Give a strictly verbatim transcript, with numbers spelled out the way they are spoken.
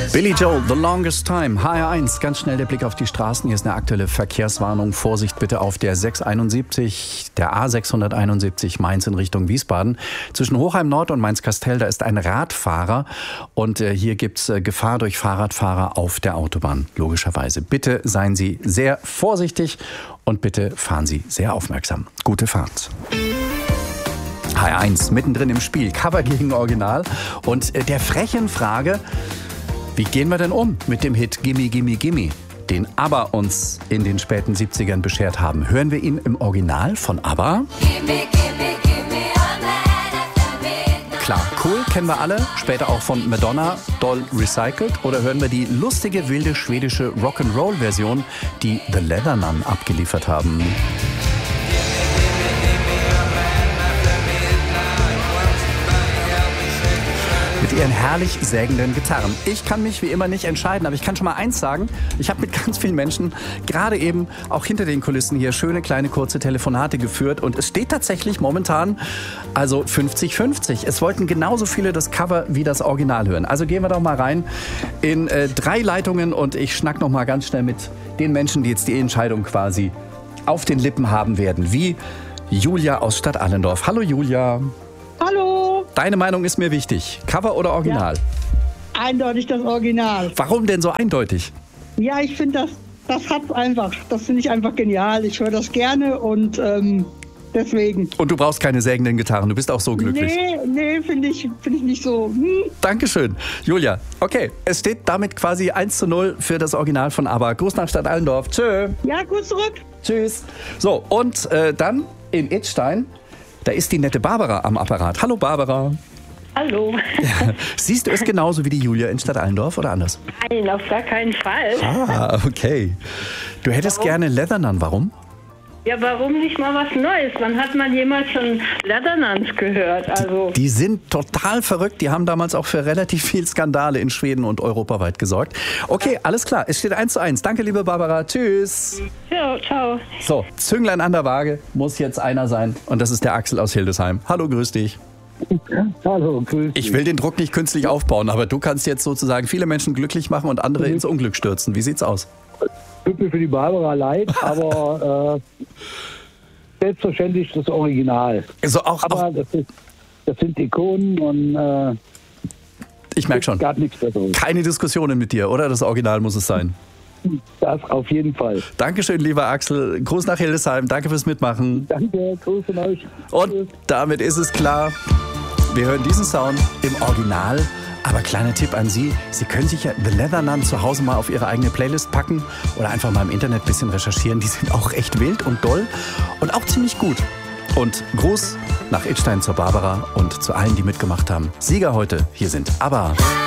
Billy Joel, The Longest Time, H R eins. Ganz schnell der Blick auf die Straßen. Hier ist eine aktuelle Verkehrswarnung. Vorsicht bitte auf der sechshunderteinundsiebzig, der A sechshunderteinundsiebzig Mainz in Richtung Wiesbaden. Zwischen Hochheim Nord und Mainz-Kastel, da ist ein Radfahrer. Und äh, hier gibt's äh, Gefahr durch Fahrradfahrer auf der Autobahn, logischerweise. Bitte seien Sie sehr vorsichtig und bitte fahren Sie sehr aufmerksam. Gute Fahrt. H R eins, mittendrin im Spiel, Cover gegen Original. Und äh, der frechen Frage, wie gehen wir denn um mit dem Hit Gimme, Gimme, Gimme, den ABBA uns in den späten siebzigern beschert haben? Hören wir ihn im Original von ABBA? Gimme, gimme, gimme a man after midnight. Klar, cool, kennen wir alle. Später auch von Madonna, doll recycelt. Oder hören wir die lustige, wilde schwedische Rock'n'Roll-Version, die The Leatherman abgeliefert haben? Mit ihren herrlich sägenden Gitarren. Ich kann mich wie immer nicht entscheiden, aber ich kann schon mal eins sagen. Ich habe mit ganz vielen Menschen, gerade eben auch hinter den Kulissen hier, schöne, kleine, kurze Telefonate geführt. Und es steht tatsächlich momentan also fünfzig fünfzig. Es wollten genauso viele das Cover wie das Original hören. Also gehen wir doch mal rein in äh, drei Leitungen und ich schnack noch mal ganz schnell mit den Menschen, die jetzt die Entscheidung quasi auf den Lippen haben werden. Wie Julia aus Stadt Allendorf. Hallo Julia. Hallo. Deine Meinung ist mir wichtig. Cover oder Original? Ja, eindeutig das Original. Warum denn so eindeutig? Ja, ich finde, das, das hat's einfach. Das finde ich einfach genial. Ich höre das gerne und ähm, deswegen. Und du brauchst keine sägenden Gitarren. Du bist auch so glücklich. Nee, nee, finde ich, find ich nicht so. Hm. Dankeschön, Julia. Okay, es steht damit quasi eins zu null für das Original von ABBA. Gruß nach Stadt Allendorf. Tschö. Ja, gut zurück. Tschüss. So, und äh, dann in Idstein. Da ist die nette Barbara am Apparat. Hallo Barbara. Hallo. Ja. Siehst du es genauso wie die Julia in Stadt Allendorf oder anders? Nein, auf gar keinen Fall. Ah, okay. Du hättest warum? gerne Leatherman. Warum? Ja, warum nicht mal was Neues? Wann hat man jemals schon Leathernans gehört? Also die, die sind total verrückt. Die haben damals auch für relativ viel Skandale in Schweden und europaweit gesorgt. Okay, alles klar. Es steht eins zu eins. Danke, liebe Barbara. Tschüss. Ja, ciao. So, Zünglein an der Waage muss jetzt einer sein. Und das ist der Axel aus Hildesheim. Hallo, grüß dich. Hallo, grüß dich. Ich will den Druck nicht künstlich aufbauen, aber du kannst jetzt sozusagen viele Menschen glücklich machen und andere ins Unglück stürzen. Wie sieht's aus? Tut mir für die Barbara leid, aber äh, selbstverständlich das Original. Also auch, aber auch das, ist, das sind Ikonen und äh, ich merke schon, gab nichts Besseres. Keine Diskussionen mit dir, oder? Das Original muss es sein. Das auf jeden Fall. Dankeschön, lieber Axel. Gruß nach Hildesheim. Danke fürs Mitmachen. Danke, Gruß von euch. Und damit ist es klar, wir hören diesen Sound im Original. Aber kleiner Tipp an Sie, Sie können sich ja The Leatherman zu Hause mal auf Ihre eigene Playlist packen oder einfach mal im Internet ein bisschen recherchieren. Die sind auch echt wild und doll und auch ziemlich gut. Und Gruß nach Idstein zur Barbara und zu allen, die mitgemacht haben. Sieger heute, hier sind ABBA.